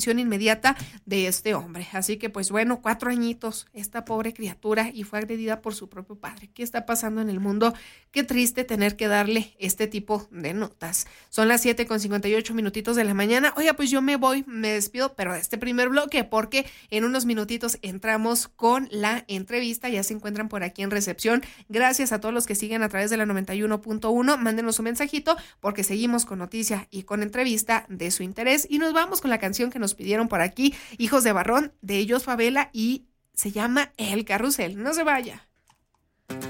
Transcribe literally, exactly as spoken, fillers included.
inmediata de este hombre. Así que pues bueno, cuatro añitos esta pobre criatura y fue agredida por su propio padre. ¿Qué está pasando en el mundo? Qué triste tener que darle este tipo de notas. Son las siete con cincuenta y ocho minutitos de la mañana. Oiga, pues yo me voy, me despido, pero de este primer bloque, porque en unos minutitos entramos con la entrevista. Ya se encuentran por aquí en recepción. Gracias a todos los que siguen a través de la noventa y uno punto uno. Mándenos un mensajito porque seguimos con noticia y con entrevista de su interés. Y nos vamos con la canción que nos pidieron por aquí, Hijos de Barrón, de ellos Favela, y se llama El Carrusel. No se vaya.